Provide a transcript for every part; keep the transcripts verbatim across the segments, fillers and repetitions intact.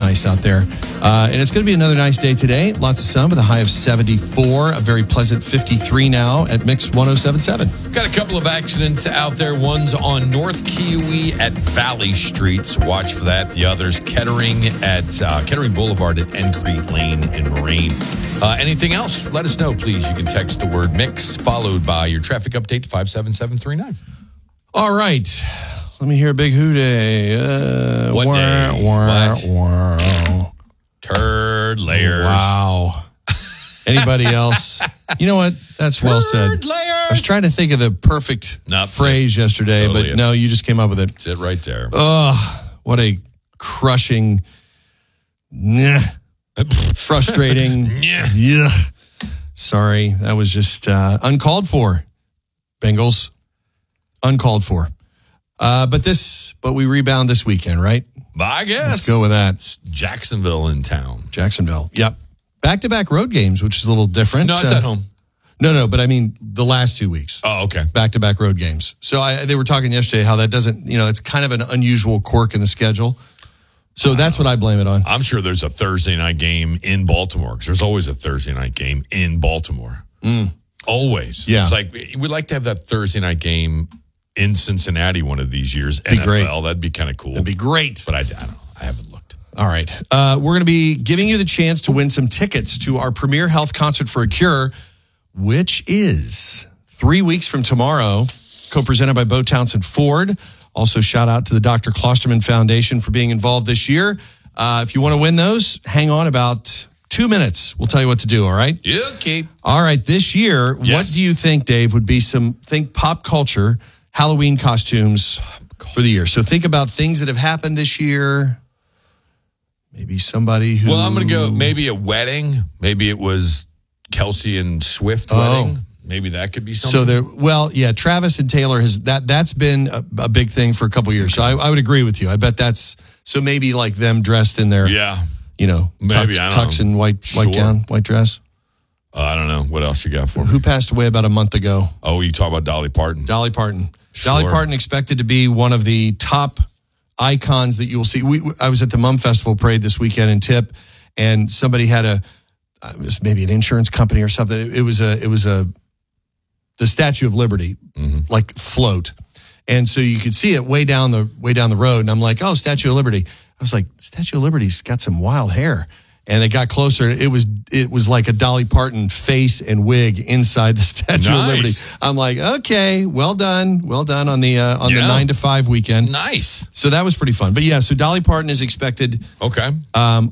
nice out there. Uh, and it's going to be another nice day today. Lots of sun with a high of seventy-four. A very pleasant fifty-three now at Mix one oh seven point seven. Got a couple of accidents out there. One's on North Kiwi at Valley Street, so watch for that. The other's Kettering at uh, Kettering Boulevard at Encrete Lane in Moraine. Uh, anything else? Let us know, please. You can text the word MIX followed by your traffic update to five seven seven three nine. All right. Let me hear a big hoo day. Uh, what wah, day? Wah, what? Wah. Turd layers. Wow. Anybody else? You know what? That's well said. Turd layers. I was trying to think of the perfect Nope. phrase yesterday, Totally but it. no, you just came up with it. That's it right there. Oh, what a crushing, nah, frustrating. Yeah. Yeah. Sorry, that was just uh, uncalled for. Bengals, uncalled for. Uh, but this, but we rebound this weekend, right? I guess. Let's go with that. Jacksonville in town. Jacksonville. Yep. Back-to-back road games, which is a little different. No, it's Uh, at home. No, no, but I mean the last two weeks. Oh, okay. Back-to-back road games. So I, they were talking yesterday how that doesn't, you know, it's kind of an unusual quirk in the schedule. So that's what I blame it on. I'm sure there's a Thursday night game in Baltimore because there's always a Thursday night game in Baltimore. Mm. Always. Yeah. It's like we'd like to have that Thursday night game in Cincinnati one of these years. Be N F L, great. That'd be kind of cool. That'd be great. But I, I don't know. I haven't looked. All right. Uh, we're going to be giving you the chance to win some tickets to our Premier Health Concert for a Cure, which is three weeks from tomorrow, co-presented by Bo Townsend Ford. Also, shout out to the Doctor Klosterman Foundation for being involved this year. Uh, if you want to win those, hang on about two minutes. We'll tell you what to do, all right? Okay. All right. This year, Yes. what do you think, Dave, would be some, think pop culture, Halloween costumes for the year? So think about things that have happened this year. Maybe somebody who... Well, I'm going to go maybe a wedding. Maybe it was Kelsey and Swift Oh. wedding. Maybe that could be something. So there, well, yeah, Travis and Taylor has that. That's been a, a big thing for a couple years. So I, I would agree with you. I bet that's so maybe like them dressed in their, Yeah. you know, Maybe, tux, I don't tux know. and white white Sure. gown, white dress. Uh, I don't know. What else you got for me? Who passed away about a month ago? Oh, you talk about Dolly Parton. Dolly Parton. Sure. Dolly Parton expected to be one of the top icons that you will see. We, I was at the Mum Festival Parade this weekend in Tip, and somebody had a, uh, it was maybe an insurance company or something. It, it was a, it was a, the Statue of Liberty, Mm-hmm. like float, and so you could see it way down the way down the road. And I'm like, oh, Statue of Liberty. I was like, Statue of Liberty's got some wild hair. And it got closer. It was it was like a Dolly Parton face and wig inside the Statue Nice. of Liberty. I'm like, okay, well done, well done on the uh, on the Yeah. nine to five weekend. Nice. So that was pretty fun. But yeah, so Dolly Parton is expected. Okay. Um,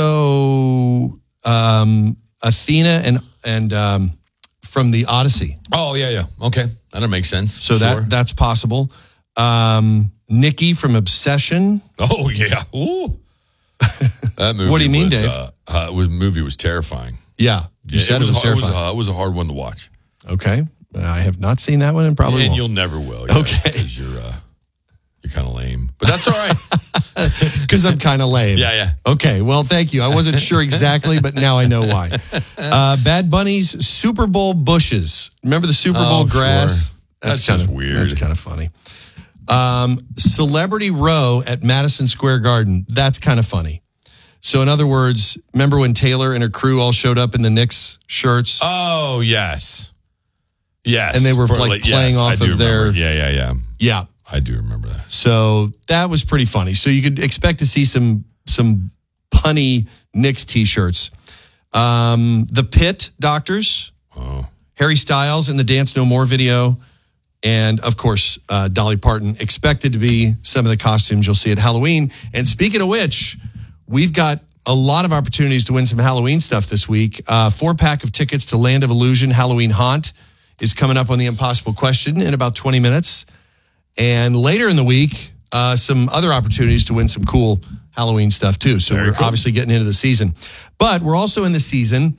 also, um, Athena and and um, from the Odyssey. Oh, yeah, yeah. Okay. That makes sense. So Sure. that that's possible. Um, Nikki from Obsession. Oh, yeah. Ooh. That movie What do you mean, was, Dave? Uh, uh, it was movie was terrifying. Yeah, you Yeah, said it was, hard, terrifying. It was, uh, it was a hard one to watch. Okay, I have not seen that one, and probably and won't. you'll never will. Yeah, Okay. Because you're, uh, you're kind of lame. But that's all right. Because I'm kind of lame. Yeah, yeah. Okay, well, thank you. I wasn't sure exactly, but now I know why. Uh, Bad Bunny's Super Bowl bushes. Remember the Super Bowl Oh, grass? sure. That's kinda, just weird. That's kind of funny. Um, Celebrity Row at Madison Square Garden. That's kind of funny. So, in other words, remember when Taylor and her crew all showed up in the Knicks shirts? Oh, yes. Yes. And they were, For, like, playing yes, off I do of their- remember. Yeah, yeah, yeah. Yeah. I do remember that. So that was pretty funny. So you could expect to see some some punny Knicks t-shirts. Um, the Pit Doctors, Oh. Harry Styles in the Dance No More video, and of course uh, Dolly Parton. Expected to be some of the costumes you'll see at Halloween. And speaking of which, we've got a lot of opportunities to win some Halloween stuff this week. Uh, four pack of tickets to Land of Illusion Halloween Haunt is coming up on the Impossible Question in about twenty minutes. And later in the week, uh, some other opportunities to win some cool Halloween stuff too. So Very we're cool. obviously getting into the season. But we're also in the season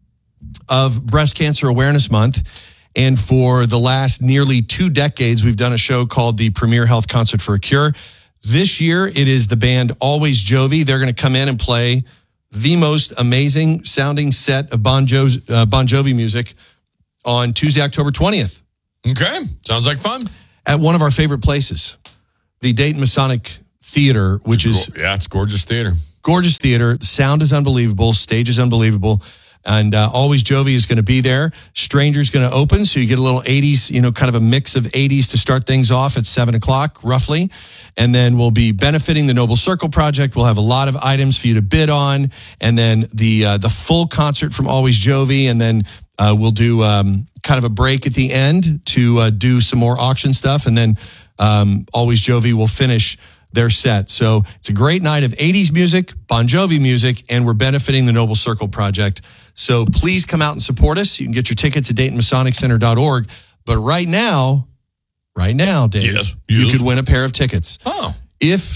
of Breast Cancer Awareness Month. And for the last nearly two decades, we've done a show called the Premier Health Concert for a Cure. This year, it is the band Always Jovi. They're going to come in and play the most amazing sounding set of Bon, jo- uh, Bon Jovi music on Tuesday, October twentieth. Okay. Sounds like fun. At one of our favorite places, the Dayton Masonic Theater, which is Yeah, it's gorgeous theater. gorgeous theater. The sound is unbelievable. Stage is unbelievable. And uh, Always Jovi is going to be there. Stranger's going to open, so you get a little eighties, you know, kind of a mix of eighties to start things off at seven o'clock, roughly. And then we'll be benefiting the Noble Circle Project. We'll have a lot of items for you to bid on. And then the uh, the full concert from Always Jovi. And then uh, we'll do um, kind of a break at the end to uh, do some more auction stuff. And then um, Always Jovi will finish their set. So it's a great night of eighties music, Bon Jovi music, and we're benefiting the Noble Circle Project. So please come out and support us. You can get your tickets at Dayton Masonic Center dot org. But right now, right now, Dave, yes, you yes. could win a pair of tickets. Oh. If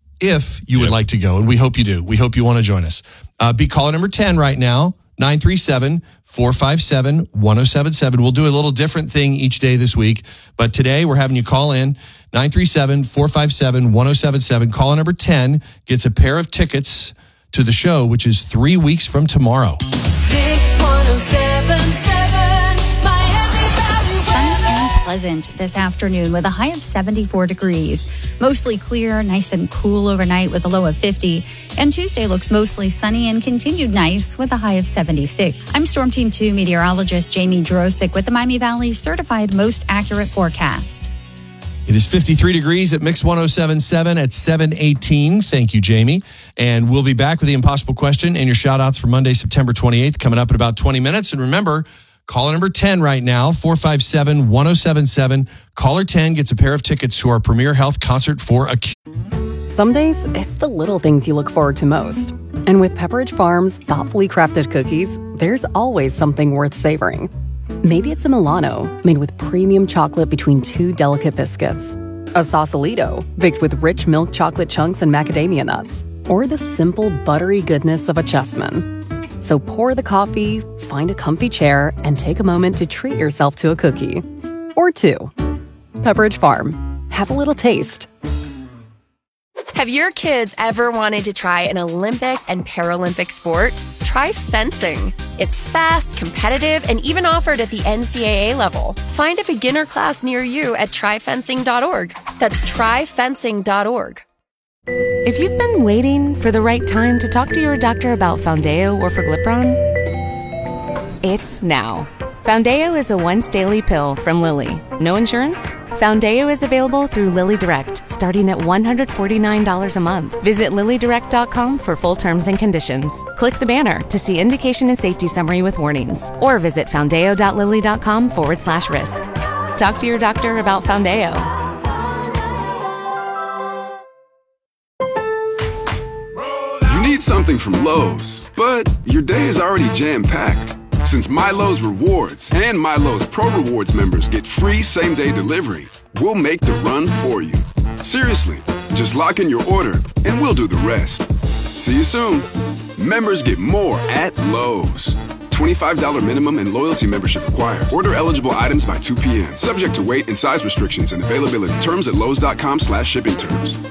if you would If. like to go, and we hope you do. We hope you want to join us. Uh, be caller number ten right now, nine three seven, four five seven, one oh seven seven. We'll do a little different thing each day this week. But today we're having you call in, nine three seven, four five seven, one oh seven seven. Caller number ten gets a pair of tickets to the show, which is three weeks from tomorrow. six one oh seven seven, Miami Valley Sunny weather. and pleasant this afternoon with a high of seventy-four degrees. Mostly clear, nice and cool overnight with a low of fifty. And Tuesday looks mostly sunny and continued nice with a high of seventy-six. I'm Storm Team two meteorologist Jamie Drosick with the Miami Valley Certified Most Accurate Forecast. It is fifty-three degrees at Mix one oh seven point seven at seven eighteen. Thank you, Jamie. And we'll be back with the impossible question and your shout outs for Monday, September twenty-eighth, coming up in about twenty minutes. And remember, caller number ten right now, four five seven, one oh seven seven. Caller ten gets a pair of tickets to our Premier Health concert for a... Some days, it's the little things you look forward to most. And with Pepperidge Farm's thoughtfully crafted cookies, there's always something worth savoring. Maybe it's a Milano made with premium chocolate between two delicate biscuits, a Sausalito baked with rich milk chocolate chunks and macadamia nuts, or the simple buttery goodness of a Chessman. So pour the coffee, find a comfy chair, and take a moment to treat yourself to a cookie. Or two. Pepperidge Farm. Have a little taste. Have your kids ever wanted to try an Olympic and Paralympic sport? Try fencing. It's fast, competitive, and even offered at the N C double A level. Find a beginner class near you at try fencing dot org. That's try fencing dot org. If you've been waiting for the right time to talk to your doctor about Foundeo or Forglipron, it's now. Foundeo is a once-daily pill from Lilly. No insurance? Foundeo is available through Lilly Direct, starting at one hundred forty-nine dollars a month. Visit lilly direct dot com for full terms and conditions. Click the banner to see indication and safety summary with warnings, or visit foundeo dot lilly dot com forward slash risk. Talk to your doctor about Foundeo. You need something from Lowe's, but your day is already jam-packed. Since MyLowe's Rewards and MyLowe's Pro Rewards members get free same-day delivery, we'll make the run for you. Seriously, just lock in your order and we'll do the rest. See you soon. Members get more at Lowe's. twenty-five dollars minimum and loyalty membership required. Order eligible items by two p.m. Subject to weight and size restrictions and availability. Terms at lowes dot com slash shipping terms.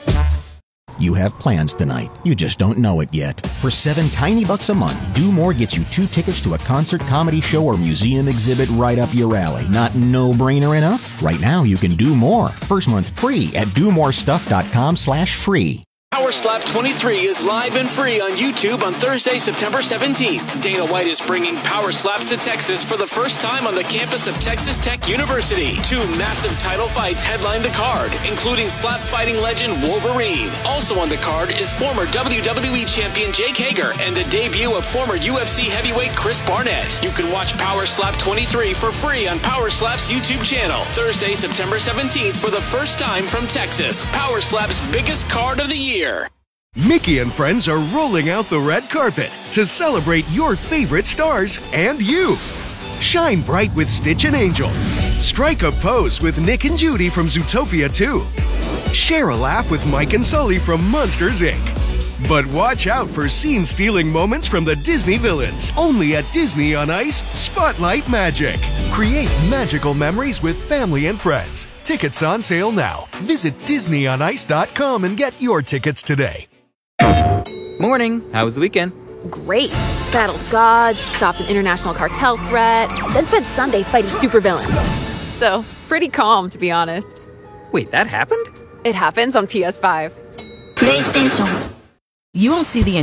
You have plans tonight. You just don't know it yet. For seven tiny bucks a month, Do More gets you two tickets to a concert, comedy show, or museum exhibit right up your alley. Not no-brainer enough? Right now, you can do more. First month free at do more stuff dot com slash free. Power Slap twenty-three is live and free on YouTube on Thursday, September seventeenth. Dana White is bringing Power Slaps to Texas for the first time on the campus of Texas Tech University. Two massive title fights headline the card, including slap fighting legend Wolverine. Also on the card is former W W E champion Jake Hager and the debut of former U F C heavyweight Chris Barnett. You can watch Power Slap twenty-three for free on Power Slap's YouTube channel. Thursday, September seventeenth for the first time from Texas. Power Slap's biggest card of the year. Mickey and friends are rolling out the red carpet to celebrate your favorite stars and you. Shine bright with Stitch and Angel. Strike a pose with Nick and Judy from Zootopia two. Share a laugh with Mike and Sully from Monsters, Incorporated. But watch out for scene-stealing moments from the Disney villains. Only at Disney on Ice Spotlight Magic. Create magical memories with family and friends. Tickets on sale now. Visit disney on ice dot com and get your tickets today. Morning. How was the weekend? Great. Battled gods, stopped an international cartel threat, then spent Sunday fighting supervillains. So, pretty calm, to be honest. Wait, that happened? It happens on P S five. PlayStation. you won't see the